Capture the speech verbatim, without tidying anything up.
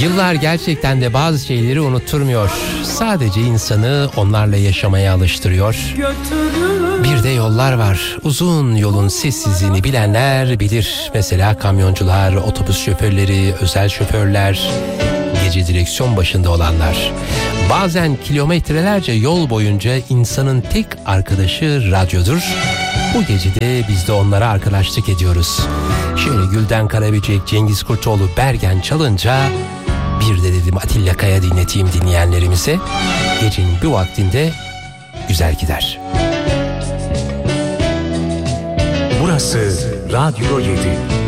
Yıllar gerçekten de bazı şeyleri unutturmuyor. Sadece insanı onlarla yaşamaya alıştırıyor. Bir de yollar var. Uzun yolun sessizliğini bilenler bilir. Mesela kamyoncular, otobüs şoförleri, özel şoförler, gece direksiyon başında olanlar. Bazen kilometrelerce yol boyunca insanın tek arkadaşı radyodur. Bu gece de biz de onlara arkadaşlık ediyoruz. Şöyle Gülden Karaböcek, Cengiz Kurtoğlu, Bergen çalınca bir de dedim Atilla Kaya dinleteyim dinleyenlerimize. Gecenin bu vaktinde güzel gider. Burası Radyo yedi.